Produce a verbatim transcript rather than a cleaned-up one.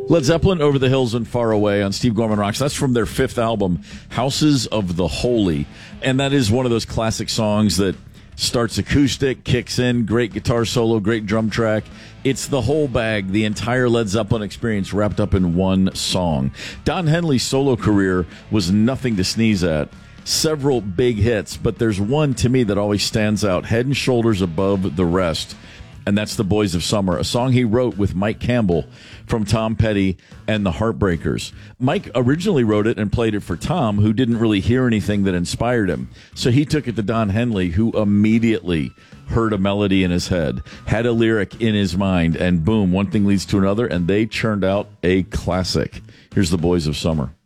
Led Zeppelin, Over the Hills and Far Away on Steve Gorman Rocks. That's from their fifth album, Houses of the Holy. And that is one of those classic songs that starts acoustic, kicks in, great guitar solo, great drum track. It's the whole bag, the entire Led Zeppelin experience wrapped up in one song. Don Henley's solo career was nothing to sneeze at. Several big hits, but there's one to me that always stands out, head and shoulders above the rest. And that's The Boys of Summer, a song he wrote with Mike Campbell from Tom Petty and the Heartbreakers. Mike originally wrote it and played it for Tom, who didn't really hear anything that inspired him. So he took it to Don Henley, who immediately heard a melody in his head, had a lyric in his mind, and boom, one thing leads to another, and they churned out a classic. Here's The Boys of Summer.